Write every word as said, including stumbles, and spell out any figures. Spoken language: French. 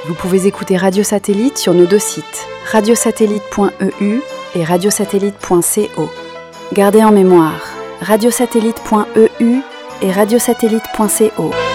Vous pouvez écouter Radio Satellite sur nos deux sites, radiosatellite point e u et radiosatellite point co. Gardez en mémoire, radiosatellite point e u et radiosatellite point co.